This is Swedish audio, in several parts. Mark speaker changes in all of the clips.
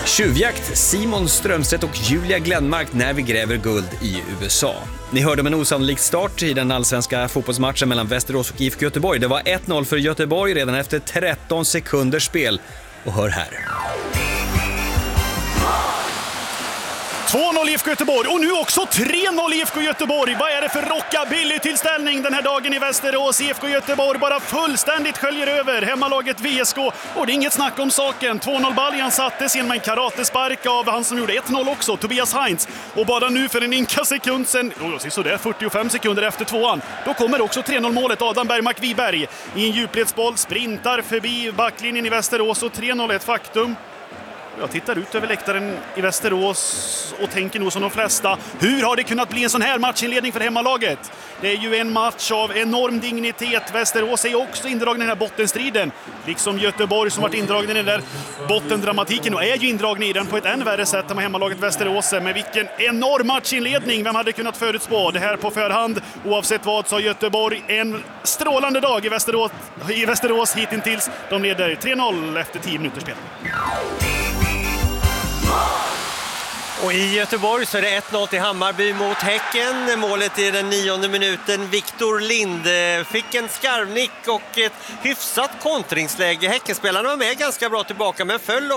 Speaker 1: Tjuvjakt, Simon Strömstedt och Julia Glenmark när vi gräver guld i USA. Ni hörde om en osannolik start i den allsvenska fotbollsmatchen mellan Västerås och IFK Göteborg. Det var 1-0 för Göteborg redan efter 13 sekunders spel. Och hör här.
Speaker 2: 2-0 IFK Göteborg och nu också 3-0 IFK Göteborg. Vad är det för rockabilly-tillställning den här dagen i Västerås? IFK Göteborg bara fullständigt sköljer över hemmalaget VSK och det är inget snack om saken. 2-0-baljan sattes genom en karatespark av han som gjorde 1-0 också, Tobias Heinz. Och bara nu för en ynka sekund sen, så där 45 sekunder efter tvåan, då kommer också 3-0-målet. Adam Bergmark Wiberg i en djupledsboll sprintar förbi backlinjen i Västerås och 3-0 är ett faktum. Jag tittar ut över läktaren i Västerås och tänker nog som de flesta, hur har det kunnat bli en sån här matchinledning för hemmalaget? Det är ju en match av enorm dignitet. Västerås är också indragen i den här bottenstriden. Liksom Göteborg som varit indragen i den där bottendramatiken och är ju indragen i den på ett än värre sätt än hemmalaget Västerås. Men vilken enorm matchinledning. Vem hade kunnat förutspå det här på förhand? Oavsett vad så har Göteborg en strålande dag i Västerås hittills. De leder 3-0 efter 10 minuters spel.
Speaker 3: Och i Göteborg så är det 1-0 till Hammarby mot Häcken. Målet i den 9:e minuten. Viktor Lind fick en skarvnick och ett hyfsat kontringsläge. Häckenspelarna var med ganska bra tillbaka men föll.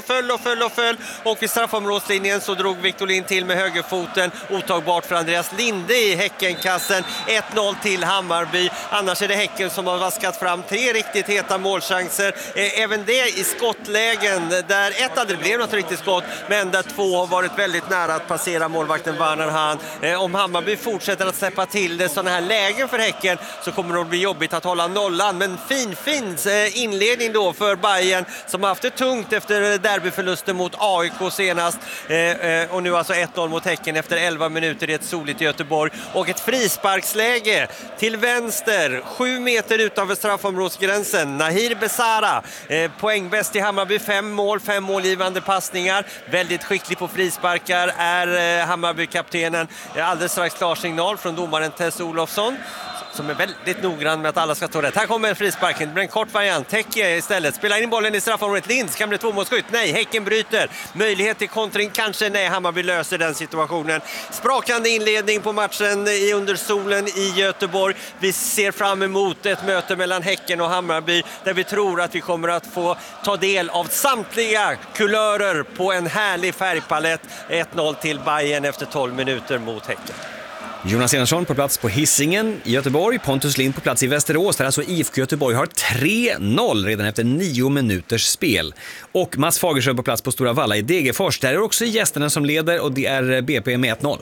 Speaker 3: Och vid straffområdslinjen så drog Viktor Lind till med högerfoten. Otagbart för Andreas Linde i Häckenkassen. 1-0 till Hammarby. Annars är det Häcken som har vaskat fram 3 riktigt heta målchanser. Även det i skottlägen där ett aldrig blev något riktigt skott men där 2 har varit väldigt nära att passera målvakten Werner Hahn. Om Hammarby fortsätter att släppa till det sådana här lägen för Häcken så kommer det att bli jobbigt att hålla nollan. Men fin inledning då för Bayern som har haft det tungt efter derbyförlusten mot AIK senast. Och nu alltså 1-0 mot Häcken efter 11 minuter i ett soligt Göteborg. Och ett frisparksläge till vänster, 7 meter utanför straffområdsgränsen. Nahir Besara, poängbäst i Hammarby, 5 målgivande passningar. Väldigt skicklig på frisparkar är Hammarby-kaptenen. Alldeles strax klar signal från domaren Tess Olofsson som är väldigt noggrann med att alla ska stå rätt. Här kommer frisparken, det blir en kort variant. Täcke istället, spelar in bollen i straffområdet. Linds kan bli 2-målsskytt. Nej, Häcken bryter. Möjlighet till kontring, kanske. Nej, Hammarby löser den situationen. Sprakande inledning på matchen under solen i Göteborg. Vi ser fram emot ett möte mellan Häcken och Hammarby där vi tror att vi kommer att få ta del av samtliga kulörer på en härlig färgpalett. 1-0 till Bayern efter 12 minuter mot Häcken.
Speaker 1: Jonas Enarsson på plats på Hisingen i Göteborg, Pontus Lind på plats i Västerås där alltså IFK Göteborg har 3-0 redan efter 9 minuters spel. Och Mats Fagerström på plats på Stora Valla i Degerfors. Där är också gästerna som leder och det är BP med 1-0.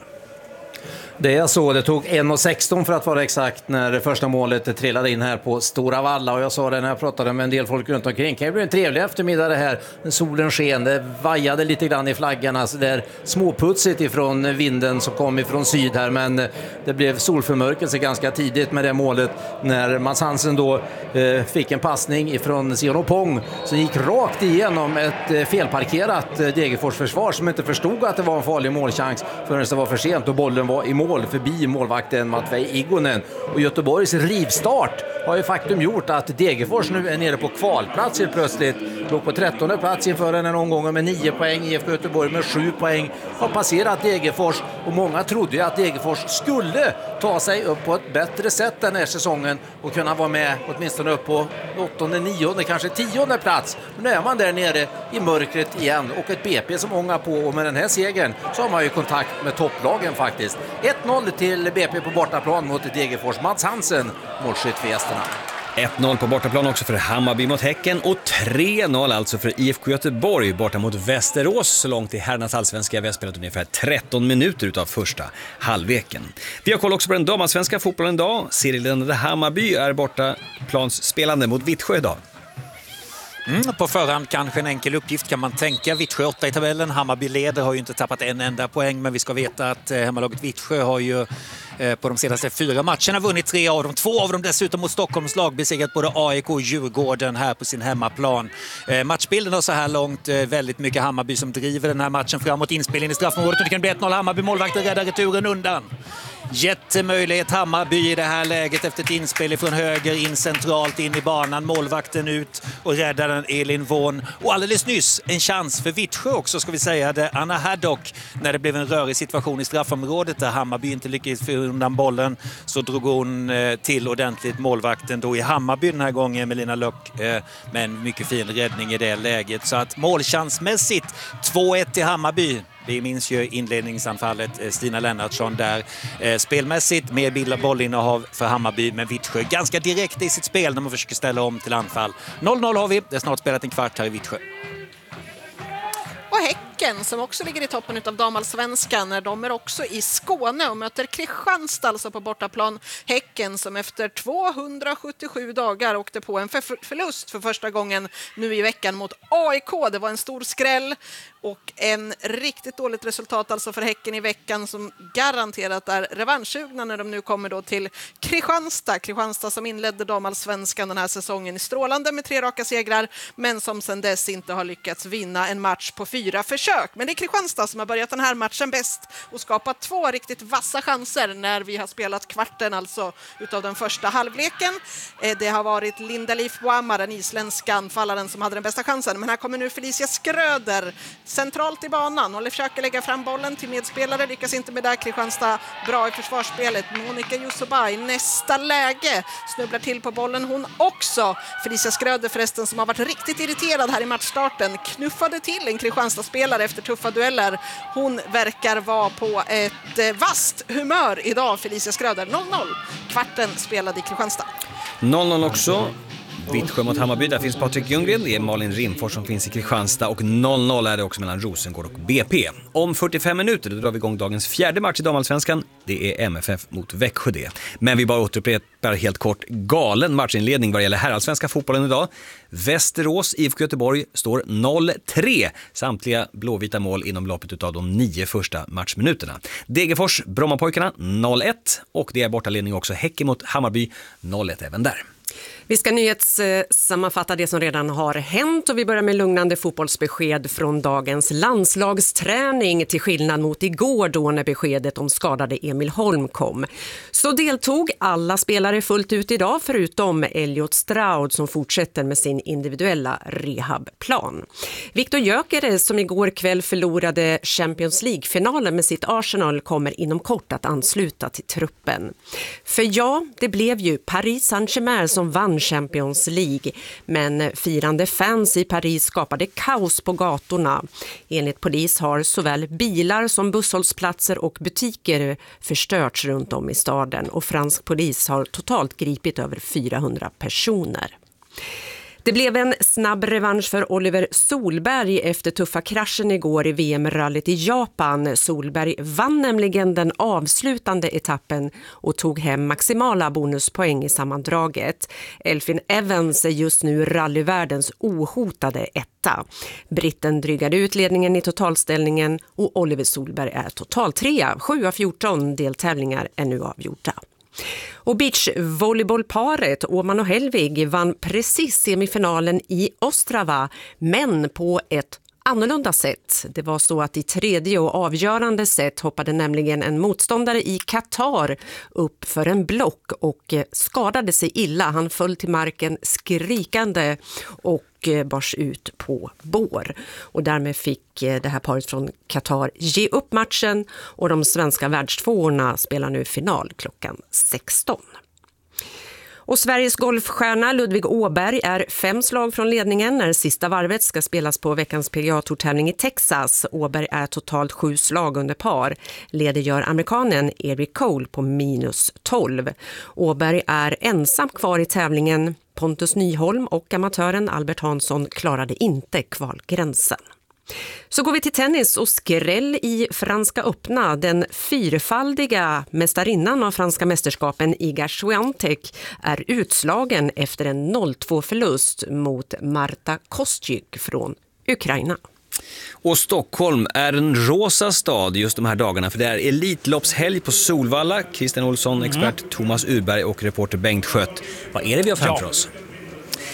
Speaker 4: Det är så, det tog 1:16 för att vara exakt när första målet trillade in här på Stora Valla. Och jag sa det när jag pratade med en del folk runt omkring. Det blir en trevlig eftermiddag det här. Solen sken, det vajade lite grann i flaggarna. Så det är småputsigt ifrån vinden som kom ifrån syd här. Men det blev solförmörkelse ganska tidigt med det målet. När Mats Hansen då fick en passning ifrån Sion Opong som gick rakt igenom ett felparkerat Degerfors försvar som inte förstod att det var en farlig målchans förrän det var för sent och bollen var i mål förbi målvakten Matvej Igonen. Och Göteborgs rivstart har ju faktum gjort att Degerfors nu är nere på kvalplats helt plötsligt. Låg på 13:e plats inför den här omgången med 9 poäng. IFK Göteborg med 7 poäng har passerat Degerfors och många trodde ju att Degerfors skulle ta sig upp på ett bättre sätt den här säsongen och kunna vara med åtminstone upp på 8:e, 9:e, kanske 10:e plats. Men nu är man där nere i mörkret igen och ett BP som ångar på och med den här segern så har man ju kontakt med topplagen faktiskt. 1-0 till BP på bortaplan mot Degerfors. Mats Hansen, målskytt för gästerna.
Speaker 1: 1-0 på bortaplan också för Hammarby mot Häcken och 3-0 alltså för IFK Göteborg borta mot Västerås så långt i herrarnas allsvenska. Vi har spelat ungefär 13 minuter utav första halvleken. Vi har koll också på den damallsvenska fotbollen idag. Serieledande Hammarby är borta plansspelande mot Vittsjö idag.
Speaker 5: På förhand kanske en enkel uppgift kan man tänka. Vittsjö 8 i tabellen. Hammarby leder, har ju inte tappat en enda poäng. Men vi ska veta att hemmalaget Vittsjö har ju på de senaste 4 matcherna vunnit 3 av dem. 2 av dem dessutom mot Stockholms lag, besegrat både AIK och Djurgården här på sin hemmaplan. Matchbilden har så här långt väldigt mycket Hammarby som driver den här matchen framåt. Inspelningen i straffområdet och det kan bli 1-0 Hammarby. Målvakten räddar returen undan. Jättemöjlighet Hammarby i det här läget efter ett inspel från höger in centralt in i banan. Målvakten ut och räddar den Elin Vaughn. Och alldeles nyss en chans för Vittsjö också ska vi säga. Det Anna Haddock när det blev en rörig situation i straffområdet där Hammarby inte lyckades få undan bollen så drog hon till ordentligt målvakten då i Hammarby den här gången Melina Löck med en mycket fin räddning i det läget. Så att målchansmässigt 2-1 till Hammarby. Vi minns ju inledningsanfallet Stina Lennartsson där. Spelmässigt med bollinnehav för Hammarby, men Vittsjö ganska direkt i sitt spel när man försöker ställa om till anfall. 0-0 har vi. Det är snart spelat en kvart här i Vittsjö.
Speaker 6: Och Häcken som också ligger i toppen av damallsvenskan, de är också i Skåne och möter Kristianstad alltså på bortaplan. Häcken som efter 277 dagar åkte på en förlust för första gången nu i veckan mot AIK. Det var en stor skräll och en riktigt dåligt resultat alltså för Häcken i veckan som garanterat är revanschsugna när de nu kommer då till Kristianstad. Kristianstad som inledde damallsvenskan den här säsongen i strålande med 3 raka segrar men som sedan dess inte har lyckats vinna en match på 4 försök. Men det är Kristianstad som har börjat den här matchen bäst och skapat 2 riktigt vassa chanser när vi har spelat kvarten alltså utav den första halvleken. Det har varit Linda Leif Boamar, den isländska anfallaren som hade den bästa chansen. Men här kommer nu Felicia Skröder centralt i banan och försöker lägga fram bollen till medspelare. Lyckas inte med det. Kristianstad bra i försvarsspelet. Monica Yusuba i nästa läge snubblar till på bollen hon också. Felicia Skröder förresten som har varit riktigt irriterad här i matchstarten knuffade till en Kristianstad-spelare efter tuffa dueller. Hon verkar vara på ett vasst humör idag, Felicia Skröder. 0-0. Kvarten spelade i Kristianstad.
Speaker 1: 0-0 också. Vittsjö mot Hammarby, där finns Patrik Ljunggren, det är Malin Rimfors som finns i Kristianstad och 0-0 är det också mellan Rosengård och BP. Om 45 minuter då drar vi igång dagens 4:e match i damallsvenskan. Det är MFF mot Växjö det. Men vi bara återupprepar helt kort galen matchinledning vad det gäller herrallsvenska fotbollen idag. Västerås, IFK Göteborg står 0-3. Samtliga blåvita mål inom loppet av de 9 första matchminuterna. Degerfors, Brommapojkarna 0-1 och det är bortaledning också Häcken mot Hammarby 0-1 även där.
Speaker 7: Vi ska nyhetssammanfatta det som redan har hänt och vi börjar med lugnande fotbollsbesked från dagens landslagsträning till skillnad mot igår då när beskedet om skadade Emil Holm kom. Så deltog alla spelare fullt ut idag förutom Elliot Stroud som fortsätter med sin individuella rehabplan. Viktor Gyökeres som igår kväll förlorade Champions League-finalen med sitt Arsenal kommer inom kort att ansluta till truppen. För ja, det blev ju Paris Saint-Germain som vann Champions League, men firande fans i Paris skapade kaos på gatorna. Enligt polis har såväl bilar som busshållsplatser och butiker förstörts runt om i staden och fransk polis har totalt gripit över 400 personer. Det blev en snabb revansch för Oliver Solberg efter tuffa kraschen igår i VM-rallyt i Japan. Solberg vann nämligen den avslutande etappen och tog hem maximala bonuspoäng i sammandraget. Elfyn Evans är just nu rallyvärldens ohotade etta. Britten drygade ut ledningen i totalställningen och Oliver Solberg är total 3. 7 av 14 deltävlingar är nu avgjorda. Och beachvolleybollparet Åman och Helvig vann precis semifinalen i Ostrava, men på ett annorlunda sätt. Det var så att i tredje och avgörande set hoppade nämligen en motståndare i Qatar upp för en block och skadade sig illa. Han föll till marken skrikande och bars ut på bår. Och därmed fick det här paret från Qatar ge upp matchen och de svenska världstvåorna spelar nu final klockan 16. Och Sveriges golfstjärna Ludvig Åberg är 5 slag från ledningen när sista varvet ska spelas på veckans PGA-tourtävling i Texas. Åberg är totalt 7 slag under par. Leder gör amerikanen Eric Cole på -12. Åberg är ensam kvar i tävlingen. Pontus Nyholm och amatören Albert Hansson klarade inte kvalgränsen. Så går vi till tennis och skräll i Franska öppna. Den 4-faldiga mästarinnan av franska mästerskapen Iga Swiatek är utslagen efter en 0-2-förlust mot Marta Kostyuk från Ukraina.
Speaker 1: Och Stockholm är en rosa stad just de här dagarna för det är elitloppshelg på Solvalla. Christian Olsson, expert Thomas Urberg och reporter Bengt Schött. Vad är det vi har framför oss?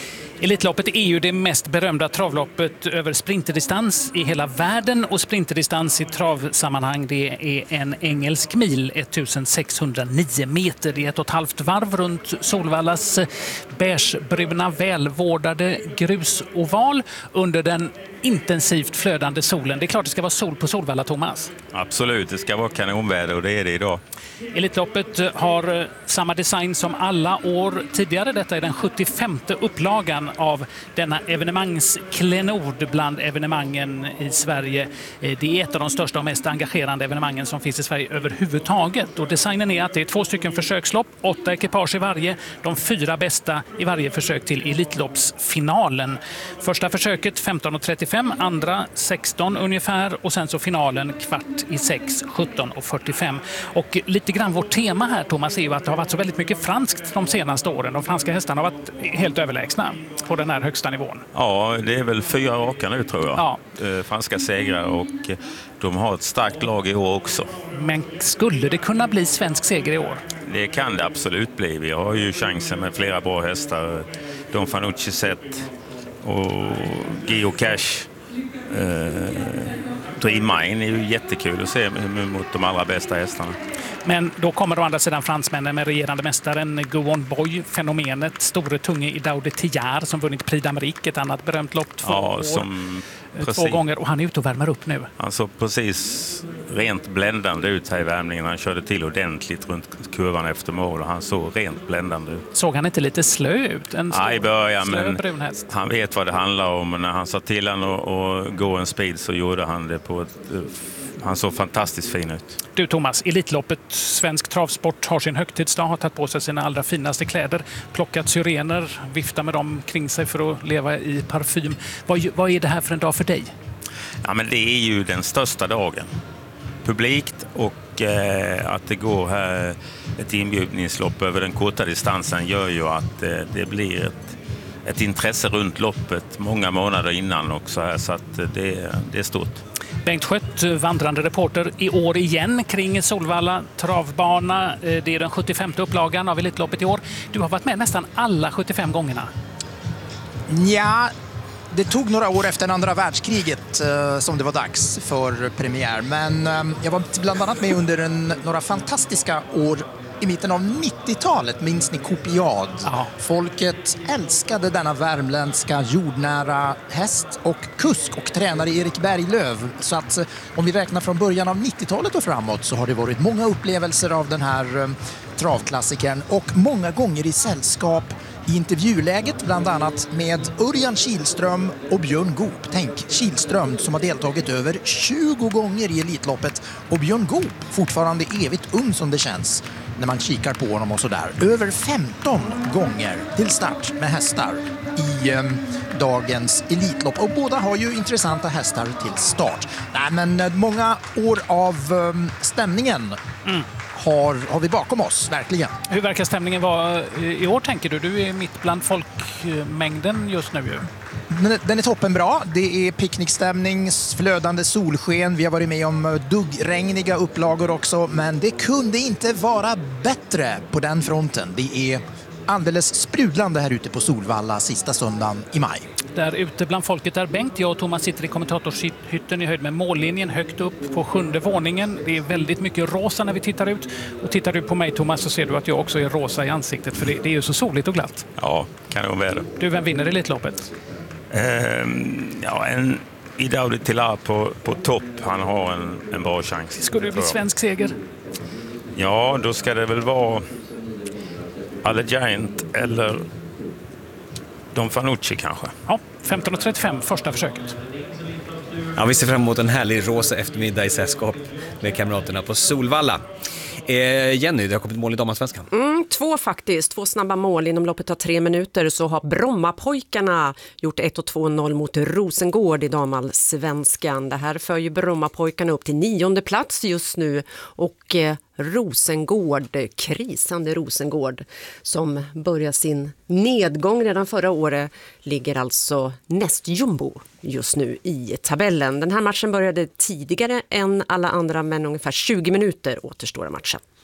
Speaker 8: Elitloppet är ju det mest berömda travloppet över sprinterdistans i hela världen, och sprinterdistans i travsammanhang, det är en engelsk mil, 1609 meter. Det är 1,5 varv runt Solvallas beigebruna välvårdade grusoval under den intensivt flödande solen. Det är klart det ska vara sol på Solvalla, Thomas.
Speaker 9: Absolut, det ska vara kanonväder och det är det idag.
Speaker 8: Elitloppet har samma design som alla år tidigare. Detta är den 75:e upplagan av denna evenemangsklenod bland evenemangen i Sverige. Det är ett av de största och mest engagerande evenemangen som finns i Sverige överhuvudtaget. Och designen är att det är 2 stycken försökslopp, 8 ekipage i varje, de 4 bästa i varje försök till Elitloppsfinalen. Första försöket 15:35, andra 16 ungefär, och sen så finalen 5:15, 17:45. Och lite grann vårt tema här, Thomas, är ju att det har varit så väldigt mycket franskt de senaste åren. De franska hästarna har varit helt överlägsna på den här högsta nivån.
Speaker 9: Ja, det är väl 4 raka nu tror jag.
Speaker 8: Ja.
Speaker 9: Franska segrar, och de har ett starkt lag i år också.
Speaker 8: Men skulle det kunna bli svensk seger i år?
Speaker 9: Det kan det absolut bli. Vi har ju chansen med flera bra hästar. Don Fanucci Set och Geo Cash. Dream Mine är ju jättekul att se mot de allra bästa hästarna.
Speaker 8: Men då kommer å andra sidan fransmännen med regerande mästaren Gouon Boy, fenomenet store tunge i Daude Tillard som vunnit Prix d'Amérique, ett annat berömt lopp 2 år. Två gånger, och han är ute och värmer upp nu.
Speaker 9: Han såg precis rent bländande ut här i värmningen. Han körde till ordentligt runt kurvan efter mål och han såg rent bländande ut.
Speaker 8: Såg han inte lite slö ut?
Speaker 9: I början, men
Speaker 8: brunhäst.
Speaker 9: Han vet vad det handlar om. När han sa till han att gå en speed så gjorde han det på ett... Han såg fantastiskt fin ut.
Speaker 8: Du Thomas, Elitloppet, svensk travsport har sin högtidsdag, har tagit på sig sina allra finaste kläder, plockat syrener, viftar med dem kring sig för att leva i parfym. Vad är det här för en dag för dig?
Speaker 9: Ja, men det är ju den största dagen. Publikt och att det går här ett inbjudningslopp över den korta distansen gör ju att det blir ett intresse runt loppet många månader innan också här, så att det är stort.
Speaker 8: Bengt Schött, vandrande reporter i år igen kring Solvalla travbana. Det är den 75:e upplagan av Elitloppet i år. Du har varit med nästan alla 75 gångerna.
Speaker 10: Ja, det tog några år efter andra världskriget som det var dags för premiär. Men jag var bland annat med under några fantastiska år i mitten av 90-talet, minns ni Kopiad?
Speaker 8: Ja.
Speaker 10: Folket älskade denna värmländska jordnära häst och kusk och tränare Erik Berglöf. Så att om vi räknar från början av 90-talet och framåt så har det varit många upplevelser av den här travklassikern och många gånger i sällskap i intervjuläget, bland annat med Örjan Kihlström och Björn Goop. Tänk, Kihlström som har deltagit över 20 gånger i Elitloppet och Björn Goop fortfarande evigt ung som det känns när man kikar på honom och sådär. Över 15 gånger till start med hästar i dagens Elitlopp. Och båda har ju intressanta hästar till start. Nej, men många år av stämningen har vi bakom oss, verkligen.
Speaker 8: Hur verkar stämningen vara i år, tänker du? Du är mitt bland folkmängden just nu ju.
Speaker 10: Den är toppenbra. Det är picknickstämning, flödande solsken. Vi har varit med om duggregniga upplagor också. Men det kunde inte vara bättre på den fronten. Det är alldeles sprudlande här ute på Solvalla sista söndagen i maj.
Speaker 8: Där ute bland folket där Bengt, jag och Thomas sitter i kommentatorshytten i höjd med mållinjen högt upp på 7:e våningen. Det är väldigt mycket rosa när vi tittar ut. Och tittar du på mig, Thomas, så ser du att jag också är rosa i ansiktet, för det är ju så soligt och glatt.
Speaker 9: Ja, kanonväder.
Speaker 8: Du, vem vinner Elitloppet?
Speaker 9: Ja, en Idaude Tillard på topp. Han har en bra chans.
Speaker 8: Skulle det bli svensk seger?
Speaker 9: Ja, då ska det väl vara Alle Giant eller Don Fanucci kanske.
Speaker 8: Ja, 15:35 första försöket.
Speaker 1: Ja, vi ser fram emot en härlig rosa eftermiddag i sällskap med kamraterna på Solvalla. Jenny, det har kommit mål i damallsvenskan.
Speaker 7: 2 faktiskt. 2 snabba mål inom loppet av 3 minuter. Så har Brommapojkarna gjort 1-2-0 mot Rosengård i damallsvenskan. Det här för ju Brommapojkarna upp till 9:e plats just nu. Och Rosengård, krisande Rosengård, som börjar sin nedgång redan förra året, ligger alltså näst jumbo just nu i tabellen. Den här matchen började tidigare än alla andra, men ungefär 20 minuter återstår av matchen.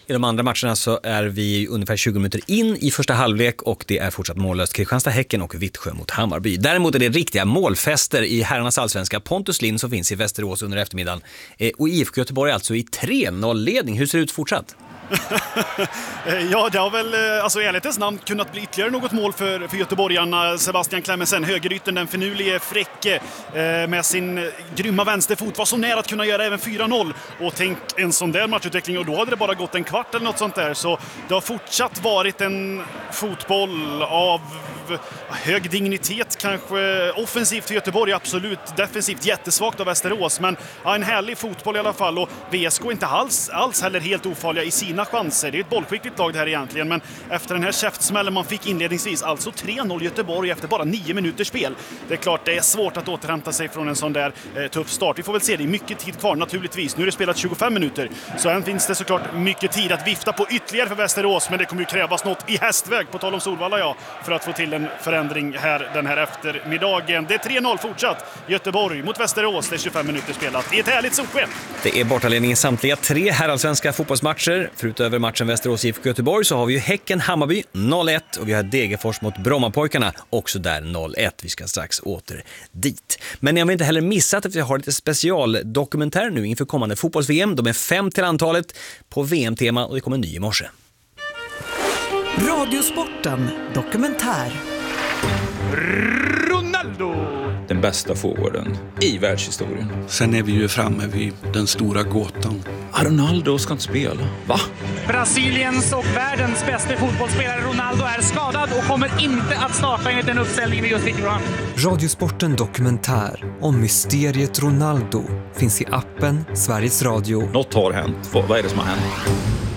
Speaker 1: I de andra matcherna så är vi ungefär 20 minuter in i första halvlek och det är fortsatt mållöst. Kristianstad-Häcken och Vittsjö mot Hammarby. Däremot är det riktiga målfester i herrarnas allsvenska. Pontus Lind som finns i Västerås under eftermiddagen. Och IFK Göteborg alltså i 3-0-ledning. Hur ser det ut fortsatt?
Speaker 2: Ja, det har väl alltså i ärlighetens namn kunnat bli ytterligare något mål för göteborgarna. Sebastian Clemensen, högerytten, den finurlige Fräcke med sin grymma vänsterfot var så nära att kunna göra även 4-0. Och tänk en sån där matchutveckling och då hade det bara gått en kvart eller något sånt där. Så det har fortsatt varit en fotboll av hög dignitet, kanske offensivt för Göteborg, absolut. Defensivt jättesvagt av Västerås, men ja, en härlig fotboll i alla fall. Och VSK är inte alls heller helt ofarliga i sina chanser. Det är ett bollskickligt lag det här egentligen, men efter den här käftsmällen man fick inledningsvis, alltså 3-0 Göteborg efter bara 9 minuters spel. Det är klart det är svårt att återhämta sig från en sån där tuff start. Vi får väl se, det är mycket tid kvar naturligtvis. Nu är det spelat 25 minuter, så än finns det såklart mycket tid att vifta på ytterligare för Västerås, men det kommer ju krävas något i hästväg, på tal om Solvalla, för att få till en förändring här den här eftermiddagen. Det är 3-0 fortsatt. Göteborg mot Västerås, det är 25 minuter spelat i ett härligt solsken.
Speaker 1: Det är bortaledning i samtliga 3 herrallsvenska fotbollsmatcher. Förutöver matchen Västerås IFK Göteborg så har vi ju Häcken Hammarby 0-1 och vi har Degerfors mot Brommapojkarna också där 0-1. Vi ska strax åter dit. Men jag vill inte heller missa att vi har lite specialdokumentär nu inför kommande fotbolls-VM. De är 5 till antalet på VM-tema och det kommer en ny i morse.
Speaker 11: Radiosporten dokumentär.
Speaker 12: Ronaldo! Den bästa forwarden i världshistorien.
Speaker 13: Sen är vi ju framme vid den stora gåtan.
Speaker 12: Ronaldo ska inte spela. Va?
Speaker 14: Brasiliens och världens bästa fotbollsspelare Ronaldo är skadad och kommer inte att starta enligt den uppställningen vi just fick fram.
Speaker 15: Radiosporten dokumentär om mysteriet Ronaldo finns i appen Sveriges Radio.
Speaker 12: Något har hänt. Vad är det som har hänt?